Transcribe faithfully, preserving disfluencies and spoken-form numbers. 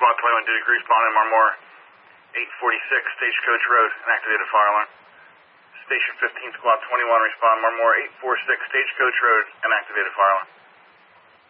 Squad twenty-one, did agree respond in Marmora, eight forty-six Stagecoach Road, and activated fire alarm. Station fifteen, Squad twenty-one, respond Marmora, eight forty-six Stagecoach Road, and activated fire alarm.